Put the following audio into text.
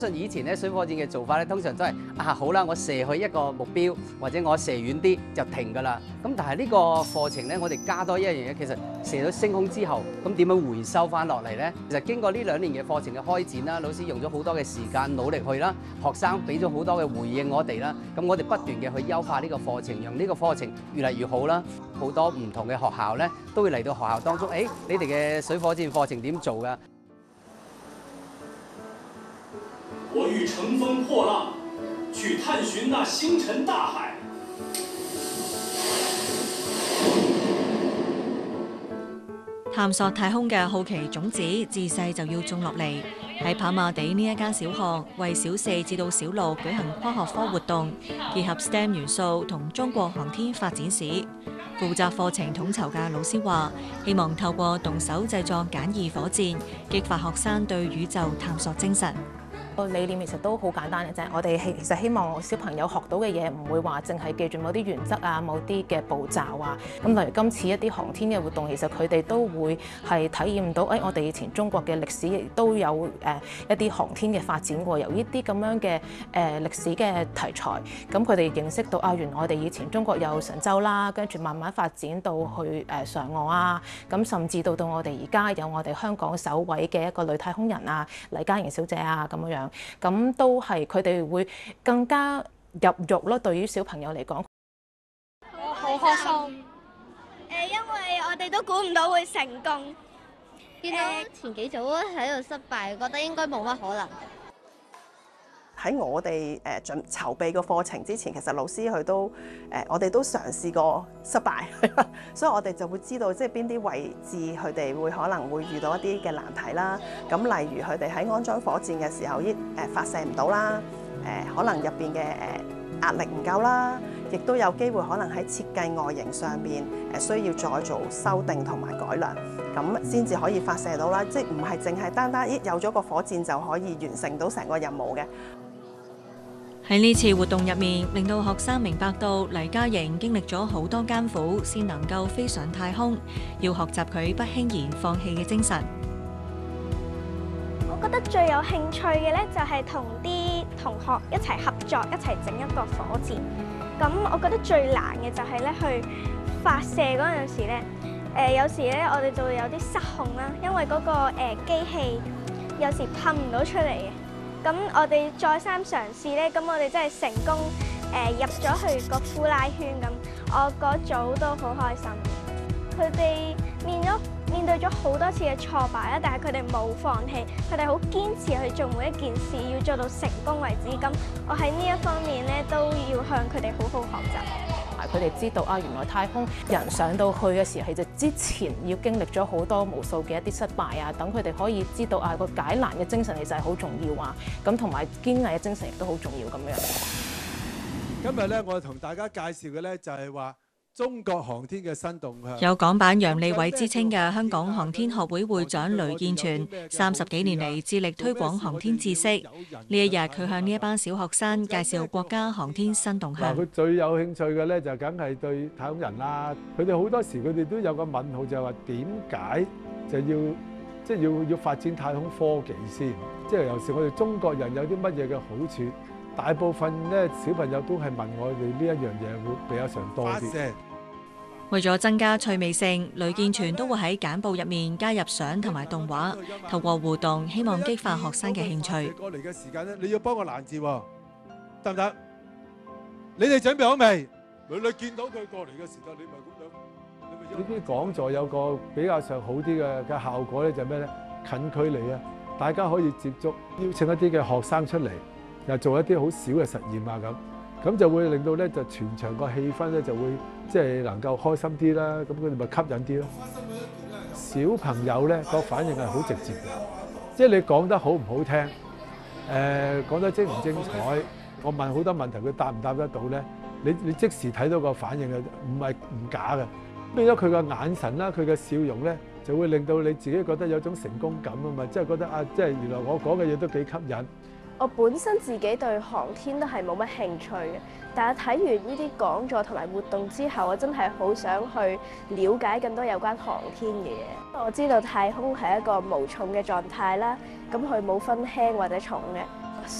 以前咧水火箭嘅做法咧，通常都係好啦，我射去一個目標，或者我射遠啲就停㗎啦。咁但係呢個課程咧，我哋加多一樣嘢，其實射到升空之後，咁點樣回收翻落嚟咧？其實經過呢2年嘅課程嘅開展啦，老師用咗好多嘅時間努力去啦，學生俾咗好多嘅回應我哋啦，咁我哋不斷嘅去優化呢個課程，讓呢個課程越嚟越好啦。好多唔同嘅學校咧，都會嚟到學校當中，你哋嘅水火箭課程點做㗎？ 我欲乘風破浪，去探尋那星辰大海。 探索太空嘅好奇種子自細就要種落嚟。喺跑馬地呢一間小學，為小4至到小6舉行科學科活動，結合 STEM 元素同中國航天發展史。負責課程統籌嘅老師話，希望透過動手製作簡易火箭，激發學生對宇宙探索精神。 個理念其實都好簡單嘅啫，我哋其實希望小朋友學到嘅嘢唔會話淨係記住某啲原則啊、某啲嘅步驟啊。咁例如今次一啲航天嘅活動，其實佢哋都會係體驗到，我哋以前中國嘅歷史亦都有一啲航天嘅發展過。由呢啲咁樣嘅歷史嘅題材，咁佢哋認識到原來我哋以前中國有神舟啦，跟住慢慢發展到去嫦娥啊，咁甚至到我哋而家有我哋香港首位嘅一個女太空人啊，黎嘉瑩小姐啊咁樣。咁都係佢哋會更加入肉咯。對於小朋友嚟講， 我好開心。因為我哋都估唔到會成功。見到前幾組喺度失敗，覺得應該冇乜可能。 喺我哋籌備個課程之前，其實老師佢都我哋都嘗試過失敗，所以我哋就會知道即係邊啲位置佢哋會可能會遇到一啲嘅難題啦。咁例如佢哋喺安裝火箭嘅時候，發射唔到啦，可能入邊嘅壓力唔夠啦，亦都有機會可能喺設計外形上邊需要再做修訂同埋改良，咁先至可以發射到啦。即係唔係淨係單單有咗個火箭就可以完成到成個任務嘅。 喺呢次活動入面，令到學生明白到黎嘉瑩經歷咗好多艱苦，先能夠飛上太空，要學習佢不輕言放棄嘅精神。 我覺得最有興趣嘅咧，就係同啲同學一齊合作，一齊整一個火箭。咁我覺得最難嘅就係咧去發射嗰陣時咧，有時咧我哋就會有啲失控啦，因為嗰個機器有時噴唔到出嚟嘅。咁我哋再三嘗試咧，咁我哋真係成功入咗去個呼拉圈咁，我嗰組都好開心。佢哋面對咗好多次嘅挫敗啦，但係佢哋冇放棄，佢哋好堅持去做每一件事，要做到成功為止。咁我喺呢一方面咧，都要向佢哋好好學習。 佢哋知道原來太空人上到去嘅時候，其實之前要經歷咗好多無數嘅一啲失敗啊，等佢哋可以知道個解難嘅精神其實係好重要啊，咁同埋堅毅嘅精神亦都好重要咁樣。 今日咧，我同大家介紹嘅咧就係話中國航天嘅新動向。 有港版楊利偉之稱嘅香港航天學會會長雷建全，30幾年嚟致力推廣航天知識。呢一日佢向呢一班小學生介紹國家航天新動向。 佢最有興趣嘅咧就梗係對太空人啦。佢哋好多時佢哋都有個問號，就係話點解就要發展太空科技先？即係有時我哋中國人有啲乜嘢嘅好處？大部分咧小朋友都係問我哋呢一樣嘢會比較上多啲。 為咗增加趣味性，雷建全都會喺簡報入面加入相同埋動畫，透過互動，希望激發學生嘅興趣。 過嚟嘅時間咧，你要幫我攔字喎，得唔得？你哋準備好未？你見到佢過嚟嘅時間，你咪咁樣。呢啲講座有個比較上好啲嘅效果咧，就係咩咧？近距離啊，大家可以接觸，邀請一啲嘅學生出嚟。又做一啲好少嘅實驗啊，咁就會令到咧就全場個氣氛咧就會即係能夠開心啲啦，咁佢哋咪吸引啲咯。小朋友咧個反應係好直接嘅，即係你講得好唔好聽，講得精唔精彩，我問好多問題佢答唔答得到咧，你即時睇到個反應嘅，唔係唔假嘅。變咗佢個眼神啦，佢嘅笑容咧就會令到你自己覺得有種成功感啊嘛，即係覺得即係原來我講嘅嘢都幾吸引。 我本身自己對航天都係冇乜興趣嘅，但係睇完呢啲講座同埋活動之後，我真係好想去了解更多有關航天嘅嘢。我知道太空係一個無重嘅狀態啦，咁佢冇分輕或者重嘅。